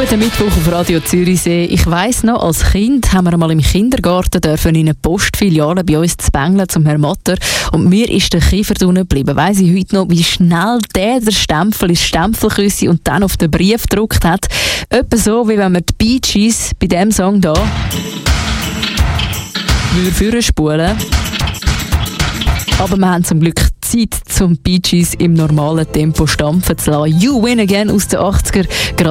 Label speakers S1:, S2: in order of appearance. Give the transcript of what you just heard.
S1: Guten Mittwoch auf Radio Zürichsee. Ich weiss noch, als Kind haben wir einmal im Kindergarten dürfen in eine Postfiliale bei uns zu Bengeln zum Herrn Matter. Und mir ist der Kiefer unten geblieben. Weiss ich heute noch, wie schnell der Stempel ins Stempelküsse und dann auf den Brief gedruckt hat. Etwa so, wie wenn man die Bee Gees bei diesem Song hier vorspulen. Aber wir haben zum Glück Zeit, zum Bee Gees im normalen Tempo stampfen zu lassen. You Win Again aus den 80er.